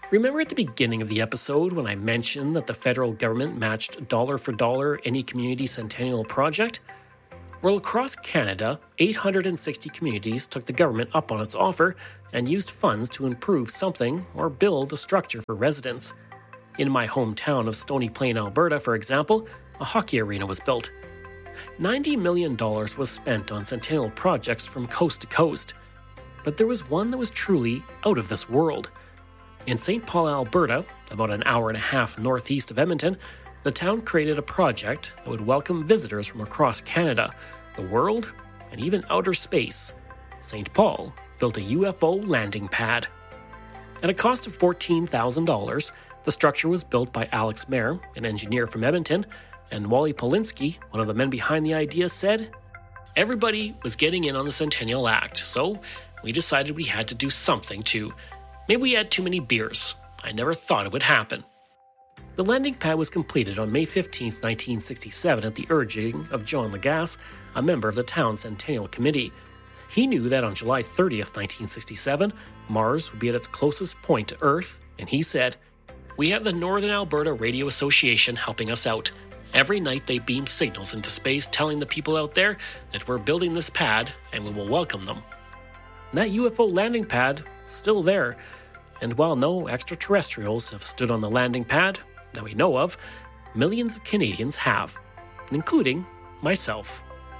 Remember at the beginning of the episode when I mentioned that the federal government matched dollar for dollar any community centennial project? Well, across Canada, eight hundred sixty communities took the government up on its offer and used funds to improve something or build a structure for residents. In my hometown of Stony Plain, Alberta, for example, a hockey arena was built. ninety million dollars was spent on centennial projects from coast to coast. But there was one that was truly out of this world. In Saint Paul, Alberta, about an hour and a half northeast of Edmonton, the town created a project that would welcome visitors from across Canada, the world, and even outer space. Saint Paul built a U F O landing pad. At a cost of fourteen thousand dollars, the structure was built by Alex Mayer, an engineer from Edmonton, and Wally Polinsky, one of the men behind the idea, said, "Everybody was getting in on the Centennial Act, so we decided we had to do something too. Maybe we had too many beers. I never thought it would happen." The landing pad was completed on May fifteenth, nineteen sixty-seven at the urging of John Lagasse, a member of the town's Centennial Committee. He knew that on July thirtieth, nineteen sixty-seven, Mars would be at its closest point to Earth, and he said, "We have the Northern Alberta Radio Association helping us out. Every night they beam signals into space telling the people out there that we're building this pad and we will welcome them." And that U F O landing pad is still there, and while no extraterrestrials have stood on the landing pad that we know of, millions of Canadians have, including myself.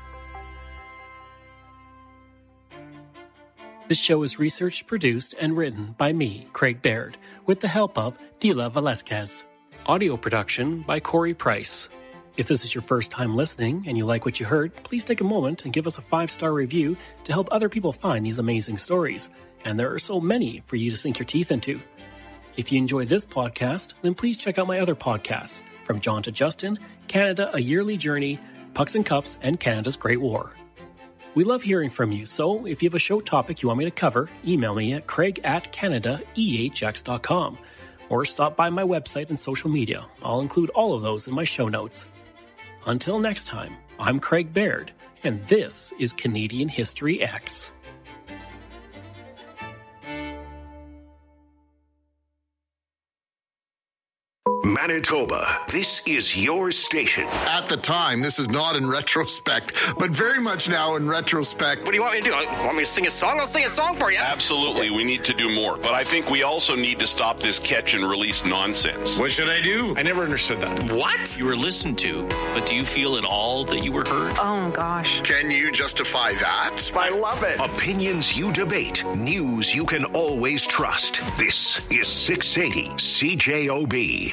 This show is researched, produced, and written by me, Craig Baird, with the help of Dila Velasquez. Audio production by Corey Price. If this is your first time listening and you like what you heard, please take a moment and give us a five-star review to help other people find these amazing stories. And there are so many for you to sink your teeth into. If you enjoy this podcast, then please check out my other podcasts, From John to Justin, Canada, A Yearly Journey, Pucks and Cups, and Canada's Great War. We love hearing from you, so if you have a show topic you want me to cover, email me at craig at canada e h x dot com or stop by my website and social media. I'll include all of those in my show notes. Until next time, I'm Craig Baird, and this is Canadian History X. Manitoba, this is your station. At the time, this is not in retrospect, but very much now in retrospect. What do you want me to do? You want me to sing a song? I'll sing a song for you. Absolutely, we need to do more. But I think we also need to stop this catch and release nonsense. What should I do? I never understood that. What? You were listened to, but do you feel at all that you were heard? Oh, gosh. Can you justify that? I love it. Opinions you debate, news you can always trust. This is six eighty C J O B.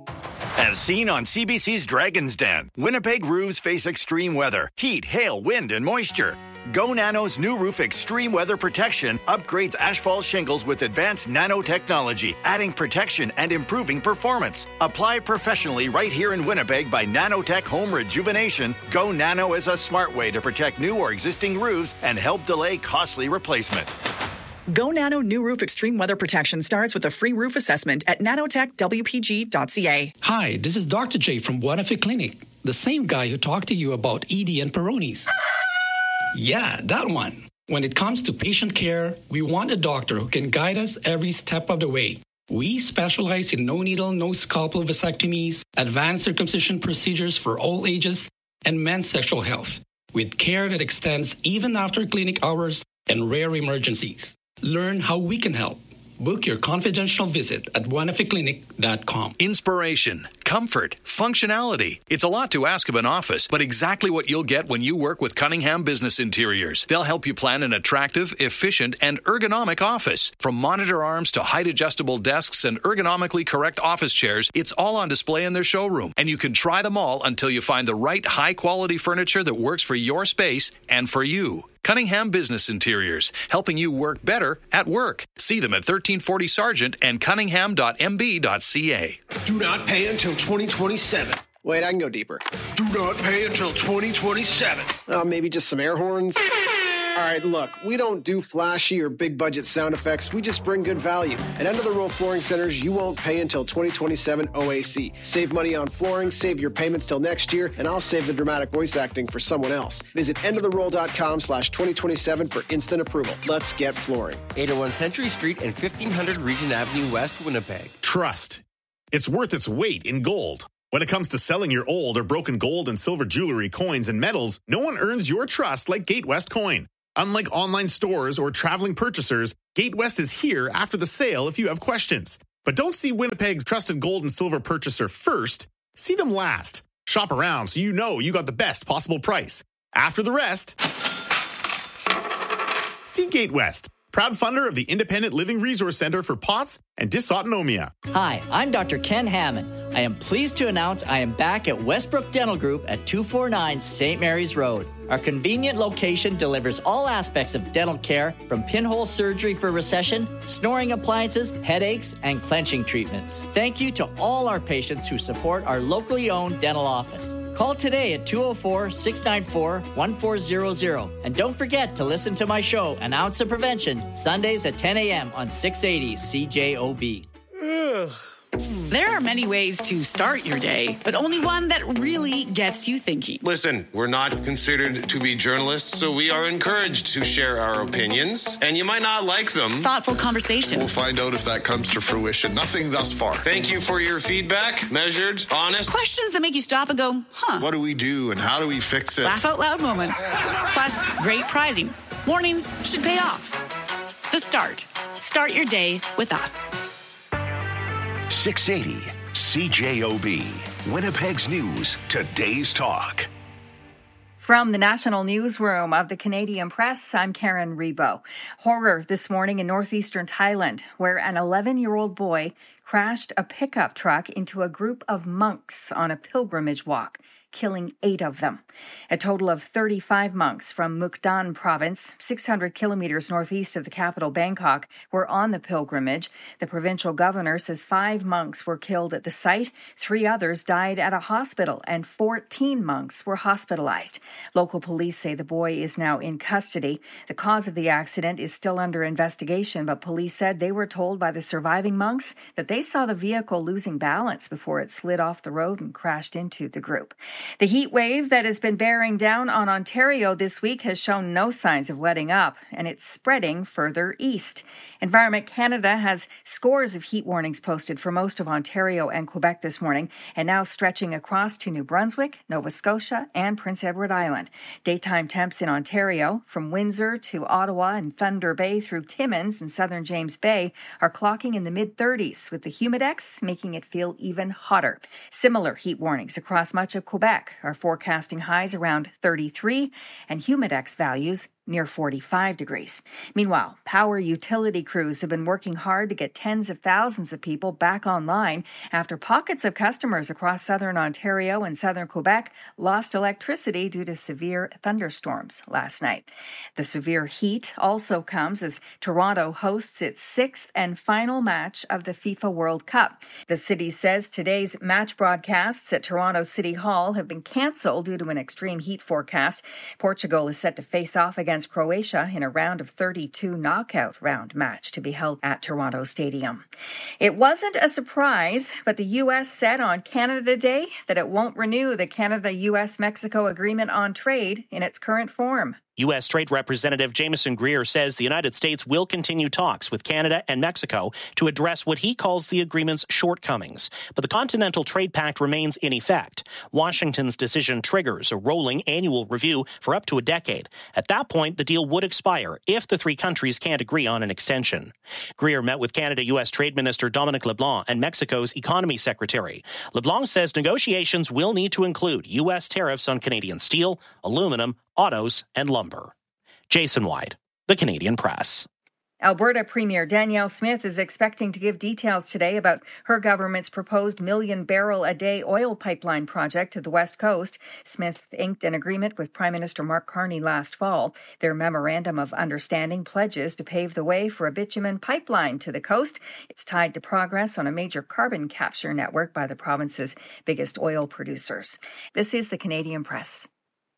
As seen on C B C's Dragon's Den, Winnipeg roofs face extreme weather, heat, hail, wind, and moisture. Go Nano's new roof extreme weather protection upgrades asphalt shingles with advanced nanotechnology, adding protection and improving performance. Apply professionally right here in Winnipeg by Nanotech Home Rejuvenation. Go Nano is a smart way to protect new or existing roofs and help delay costly replacement. Go Nano New Roof Extreme Weather Protection starts with a free roof assessment at nanotech w p g dot c a. Hi, this is Doctor J from Buenafe Clinic, the same guy who talked to you about E D and Peyronie's. Yeah, that one. When it comes to patient care, we want a doctor who can guide us every step of the way. We specialize in no-needle, no-scalpel vasectomies, advanced circumcision procedures for all ages, and men's sexual health, with care that extends even after clinic hours and rare emergencies. Learn how we can help. Book your confidential visit at buenafe clinic dot com. Inspiration, comfort, functionality. It's a lot to ask of an office, but exactly what you'll get when you work with Cunningham Business Interiors. They'll help you plan an attractive, efficient, and ergonomic office. From monitor arms to height-adjustable desks and ergonomically correct office chairs, it's all on display in their showroom. And you can try them all until you find the right high-quality furniture that works for your space and for you. Cunningham Business Interiors, helping you work better at work. See them at thirteen forty Sargent and cunningham dot m b dot c a. Do not pay until twenty twenty-seven. Wait, I can go deeper. Do not pay until twenty twenty-seven. Uh, maybe just some air horns. All right, look, we don't do flashy or big budget sound effects. We just bring good value. At End of the Road Flooring Centers, you won't pay until twenty twenty-seven O A C. Save money on flooring, save your payments till next year, and I'll save the dramatic voice acting for someone else. Visit end of the roll dot com slash twenty twenty-seven for instant approval. Let's get flooring. eight oh one Century Street and fifteen hundred Regent Avenue West, Winnipeg. Trust. It's worth its weight in gold. When it comes to selling your old or broken gold and silver jewelry, coins, and metals, no one earns your trust like Gatewest Coin. Unlike online stores or traveling purchasers, Gatewest is here after the sale if you have questions. But don't see Winnipeg's trusted gold and silver purchaser first. See them last. Shop around so you know you got the best possible price. After the rest, see Gatewest, proud funder of the Independent Living Resource Center for P O T S and Dysautonomia. Hi, I'm Doctor Ken Hammond. I am pleased to announce I am back at Westbrook Dental Group at two forty-nine Saint Mary's Road. Our convenient location delivers all aspects of dental care, from pinhole surgery for recession, snoring appliances, headaches, and clenching treatments. Thank you to all our patients who support our locally owned dental office. Call today at two oh four, six nine four, one four zero zero. And don't forget to listen to my show, An Ounce of Prevention, Sundays at ten a.m. on six eighty C J O B. Ugh. There are many ways to start your day, but only one that really gets you thinking. Listen, we're not considered to be journalists, so we are encouraged to share our opinions, and you might not like them. Thoughtful conversation. We'll find out if that comes to fruition. Nothing thus far. Thank you for your feedback. Measured, honest. Questions that make you stop and go, huh? What do we do and how do we fix it? Laugh out loud moments. Plus, great prizing. Mornings should pay off. The Start. Start your day with us. six eighty C J O B, Winnipeg's News, today's talk. From the National Newsroom of the Canadian Press, I'm Karen Rebo. Horror this morning in northeastern Thailand, where an eleven-year-old boy crashed a pickup truck into a group of monks on a pilgrimage walk, killing eight of them. A total of thirty-five monks from Mukden province, six hundred kilometers northeast of the capital Bangkok, were on the pilgrimage. The provincial governor says five monks were killed at the site, three others died at a hospital, and fourteen monks were hospitalized. Local police say the boy is now in custody. The cause of the accident is still under investigation, but police said they were told by the surviving monks that they saw the vehicle losing balance before it slid off the road and crashed into the group. The heat wave that has been bearing down on Ontario this week has shown no signs of letting up, and it's spreading further east. Environment Canada has scores of heat warnings posted for most of Ontario and Quebec this morning, and now stretching across to New Brunswick, Nova Scotia, and Prince Edward Island. Daytime temps in Ontario, from Windsor to Ottawa and Thunder Bay through Timmins and southern James Bay, are clocking in the mid-thirties, with the humidex making it feel even hotter. Similar heat warnings across much of Quebec are forecasting highs around thirty-three and humidex values near forty-five degrees. Meanwhile, power utility crews have been working hard to get tens of thousands of people back online after pockets of customers across southern Ontario and southern Quebec lost electricity due to severe thunderstorms last night. The severe heat also comes as Toronto hosts its sixth and final match of the FIFA World Cup. The city says today's match broadcasts at Toronto City Hall have been canceled due to an extreme heat forecast. Portugal is set to face off against Croatia in a round of thirty-two knockout round match to be held at Toronto Stadium. It wasn't a surprise, but the U S said on Canada Day that it won't renew the Canada-U S Mexico Agreement on Trade in its current form. U S. Trade Representative Jameson Greer says the United States will continue talks with Canada and Mexico to address what he calls the agreement's shortcomings. But the Continental Trade Pact remains in effect. Washington's decision triggers a rolling annual review for up to a decade. At that point, the deal would expire if the three countries can't agree on an extension. Greer met with Canada-U S. Trade Minister Dominic LeBlanc and Mexico's Economy Secretary. LeBlanc says negotiations will need to include U S tariffs on Canadian steel, aluminum, autos, and lumber. Jason White, the Canadian Press. Alberta Premier Danielle Smith is expecting to give details today about her government's proposed million-barrel-a-day oil pipeline project to the West Coast. Smith inked an agreement with Prime Minister Mark Carney last fall. Their memorandum of understanding pledges to pave the way for a bitumen pipeline to the coast. It's tied to progress on a major carbon capture network by the province's biggest oil producers. This is the Canadian Press.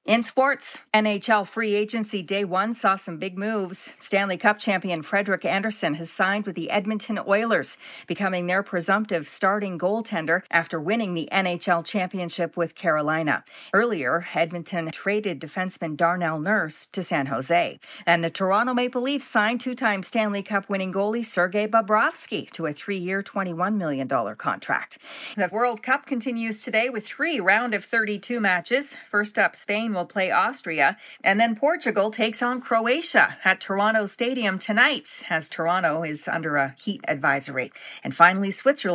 In sports, N H L free agency day one saw some big moves. Stanley Cup champion Frederik Andersen has signed with the Edmonton Oilers, becoming their presumptive starting goaltender after winning the N H L championship with Carolina. Earlier, Edmonton traded defenseman Darnell Nurse to San Jose. And the Toronto Maple Leafs signed two-time Stanley Cup winning goalie Sergei Bobrovsky to a three-year, twenty-one million dollars contract. The World Cup continues today with three round of thirty-two matches. First up, Spain will play Austria, and then Portugal takes on Croatia at Toronto Stadium tonight, as Toronto is under a heat advisory. And finally, Switzerland